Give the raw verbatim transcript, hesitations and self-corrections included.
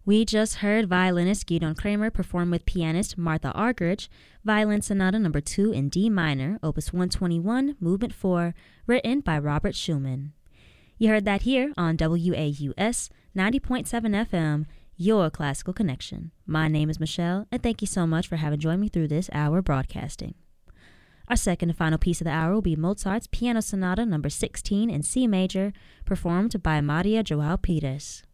We just heard violinist Gidon Kramer perform with pianist Martha Argerich, Violin Sonata number two in D minor, opus one twenty-one, movement four, written by Robert Schumann. You heard that here on W A U S ninety point seven F M, your classical connection. My name is Michelle, and thank you so much for having joined me through this hour broadcasting. Our second and final piece of the hour will be Mozart's Piano Sonata number sixteen in C major, performed by Maria Joao Pires.